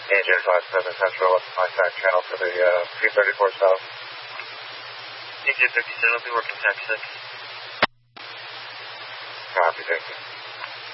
Engine 57 Central, contact channel for the 334 South. Engine 57 will be working taxi 6. Copy, thank you.